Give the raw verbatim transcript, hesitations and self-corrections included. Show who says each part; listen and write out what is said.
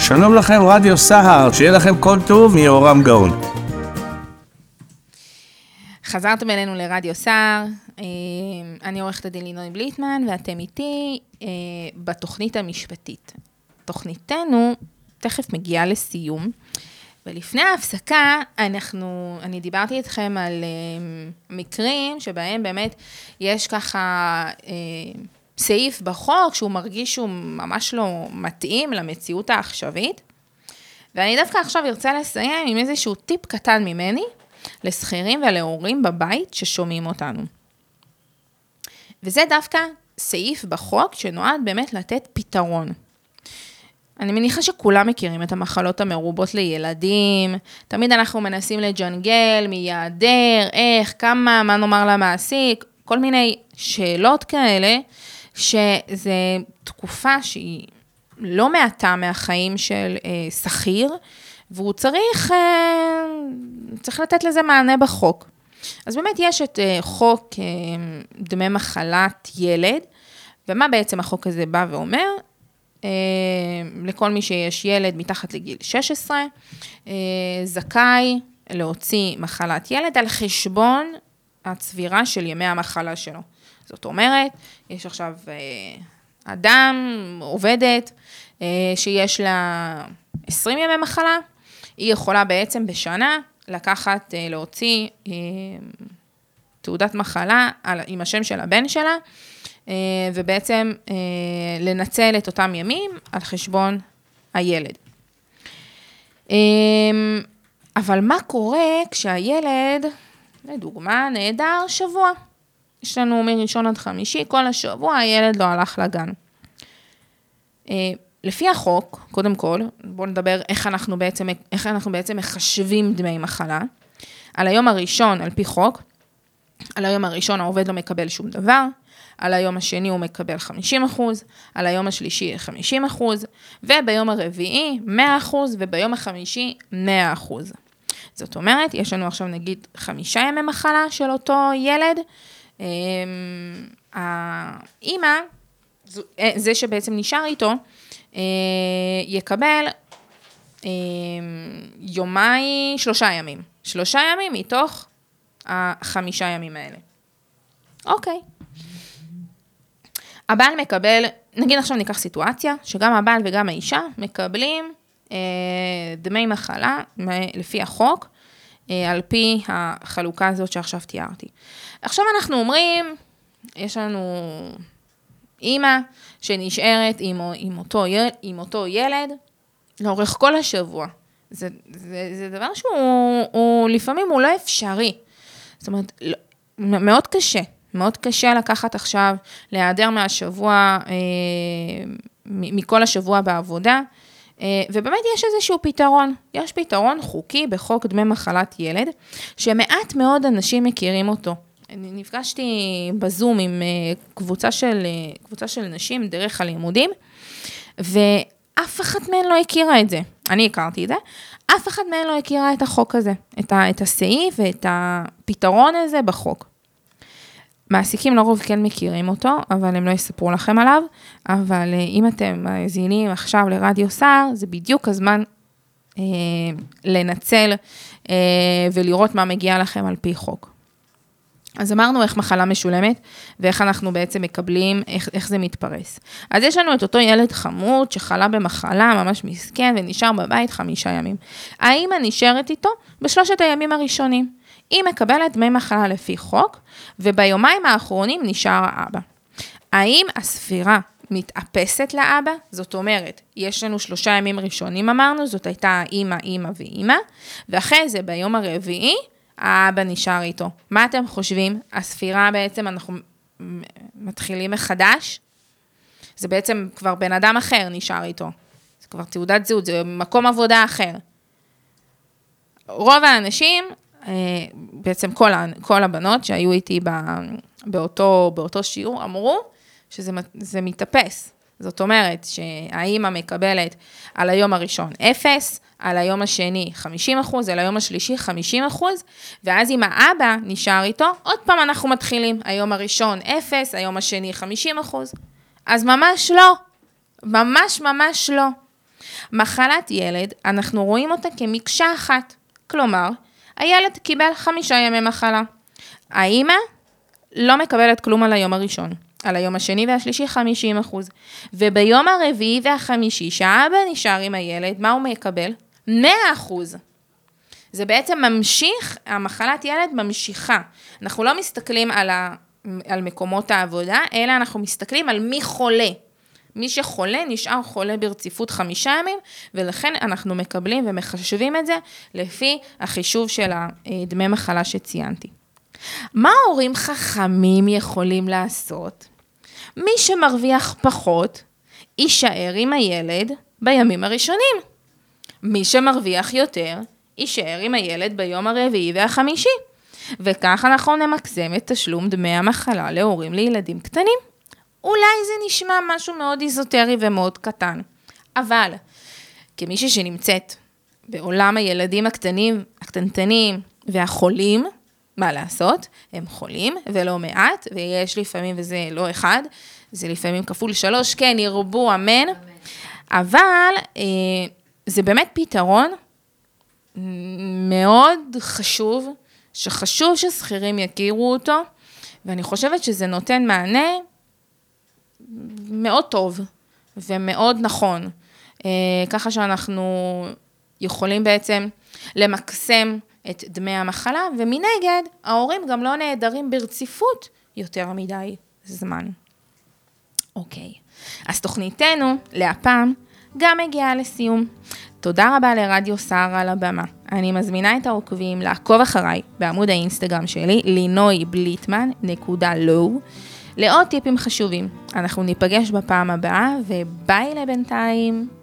Speaker 1: שלום לכם רדיו סהר, שיהיה לכם כל טוב מיורם גאון.
Speaker 2: חזרתם אלינו לרדיו סהר, אני עורכת הדין לינוי בליטמן ואתם איתי בתוכנית המשפטית. תוכניתנו תכף מגיעה לסיום, ולפני ההפסקה אנחנו, אני דיברתי איתכם על מקרים שבהם באמת יש ככה סעיף בחוק שהוא מרגיש שהוא ממש לא מתאים למציאות העכשווית, ואני דווקא עכשיו ארצה לסיים עם איזשהו טיפ קטן ממני, לסחירים ולהורים בבית ששומעים אותנו. וזה דווקא סעיף בחוק שנועד באמת לתת פתרון. אני מניחה שכולם מכירים את המחלות המרובות לילדים, תמיד אנחנו מנסים לג'נגל, מי יעדר, איך, כמה, מה נאמר למעסיק, כל מיני שאלות כאלה, שזה תקופה שהיא לא מעטה מהחיים של אה, שכיר, והוא צריך, אה, צריך לתת לזה מענה בחוק. אז באמת יש את אה, חוק אה, דמי מחלת ילד, ומה בעצם החוק הזה בא ואומר? אה, לכל מי שיש ילד מתחת לגיל שש עשרה, אה, זכאי להוציא מחלת ילד על חשבון הצבירה של ימי המחלה שלו. זאת אומרת, יש עכשיו אה, אדם, עובדת, אה, שיש לה עשרים ימי מחלה, היא יכולה בעצם בשנה לקחת, אה, להוציא אה, תעודת מחלה על, עם השם של הבן שלה, אה, ובעצם אה, לנצל את אותם ימים על חשבון הילד. אה, אבל מה קורה כשהילד, לדוגמה, נעדר שבוע? יש לנו מראשון עד חמישי, כל השבוע הילד לא הלך לגן. לפי החוק, קודם כל, בואו נדבר איך אנחנו בעצם, איך אנחנו בעצם מחשבים דמי מחלה. על היום הראשון, על פי חוק, על היום הראשון העובד לא מקבל שום דבר, על היום השני הוא מקבל חמישים אחוז, על היום השלישי חמישים אחוז, וביום הרביעי מאה אחוז, וביום החמישי מאה אחוז. זאת אומרת, יש לנו עכשיו נגיד חמישה ימי מחלה של אותו ילד, האמא, זה שבעצם נשאר איתו, יקבל יומי, שלושה ימים. שלושה ימים מתוך החמישה ימים האלה. אוקיי. הבעל מקבל, נגיד עכשיו ניקח סיטואציה, שגם הבעל וגם האישה מקבלים דמי מחלה לפי החוק, על פי החלוקה הזאת שעכשיו תיארתי. עכשיו אנחנו אומרים, יש לנו אמא שנשארת עם, עם, אותו, עם אותו ילד לאורך כל השבוע. זה, זה, זה דבר שהוא הוא, לפעמים הוא לא אפשרי. זאת אומרת, מאוד קשה, מאוד קשה לקחת עכשיו, להיעדר מהשבוע, אה, מכל השבוע בעבודה, ובאמת יש איזשהו פתרון, יש פתרון חוקי בחוק דמי מחלת ילד, שמעט מאוד אנשים מכירים אותו. אני נפגשתי בזום עם קבוצה של, קבוצה של נשים דרך הלימודים, ואף אחת מהן לא הכירה את זה. אני הכרתי את זה, אף אחת מהן לא הכירה את החוק הזה, את, ה, את הסעיף ואת הפתרון הזה בחוק. מעסיקים לרוב כן מכירים אותו, אבל הם לא יספרו לכם עליו, אבל אם אתם מאזינים עכשיו לרדיו סהר, זה בדיוק הזמן אה, לנצל אה, ולראות מה מגיע לכם על פי חוק. אז אמרנו איך מחלה משולמת, ואיך אנחנו בעצם מקבלים, איך, איך זה מתפרס. אז יש לנו את אותו ילד חמוד, שחלה במחלה, ממש מסכן, ונשאר בבית חמישה ימים. האמא נשארת איתו בשלושת הימים הראשונים. היא מקבלת דמי מחלה לפי חוק, וביומיים האחרונים נשאר האבא. האם הספירה מתאפסת לאבא? זאת אומרת, יש לנו שלושה ימים ראשונים אמרנו, זאת הייתה אמא, אמא ואמא, ואחרי זה ביום הרביעי, האבא נשאר איתו. מה אתם חושבים? הספירה בעצם אנחנו מתחילים מחדש, זה בעצם כבר בן אדם אחר נשאר איתו. זה כבר תעודת זהות, זה מקום עבודה אחר. רוב האנשים, בעצם כל, כל הבנות שהיו איתי באותו, באותו שיעור, אמרו שזה זה מתאפס. זאת אומרת שהאמא מקבלת על היום הראשון אפס, על היום השני חמישים אחוז, על היום השלישי חמישים אחוז, ואז אם האבא נשאר איתו, עוד פעם אנחנו מתחילים, היום הראשון אפס, היום השני חמישים אחוז. אז ממש לא, ממש ממש לא. מחלת ילד, אנחנו רואים אותה כמקשה אחת. כלומר, הילד קיבל חמישה ימי מחלה. האמא לא מקבלת כלום על היום הראשון. על היום השני והשלישי חמישים אחוז. וביום הרביעי והחמישי, שהאבא נשאר עם הילד, מה הוא מקבל? מאה אחוז. זה בעצם ממשיך, המחלת ילד ממשיכה. אנחנו לא מסתכלים על, ה, על מקומות העבודה, אלא אנחנו מסתכלים על מי חולה. מי שחולה נשאר חולה ברציפות חמישה ימים, ולכן אנחנו מקבלים ומחשבים את זה לפי החישוב של דמי מחלה שציינתי. מה ההורים חכמים יכולים לעשות? מי שמרוויח פחות, יישאר עם הילד בימים הראשונים. מי שמרוויח יותר, יישאר עם הילד ביום הרביעי והחמישי. וכך אנחנו נמקסם את תשלום דמי המחלה להורים לילדים קטנים. אולי זה נשמע משהו מאוד איזוטרי ומאוד קטן. אבל כמישהי שנמצאת בעולם הילדים הקטנים, הקטנטנים והחולים, מה לעשות? הם חולים ולא מעט, ויש לפעמים, וזה לא אחד, זה לפעמים כפול שלוש, כן, ירבו, אמן. אמן. אבל אה, זה באמת פתרון מאוד חשוב, שחשוב ששכירים יכירו אותו, ואני חושבת שזה נותן מענה מאוד טוב ומאוד נכון, אה, ככה שאנחנו יכולים בעצם למקסם את דמי המחלה, ומנגד ההורים גם לא נעדרים ברציפות יותר מדי זמן. אוקיי, אז תוכניתנו להפעם גם הגיעה לסיום. תודה רבה לרדיו סער על הבמה. אני מזמינה את העוקבים לעקוב אחריי בעמוד האינסטגרם שלי, לינוי בליטמן נקודה לואו, לעוד טיפים חשובים. אנחנו ניפגש בפעם הבאה, וביי לבינתיים.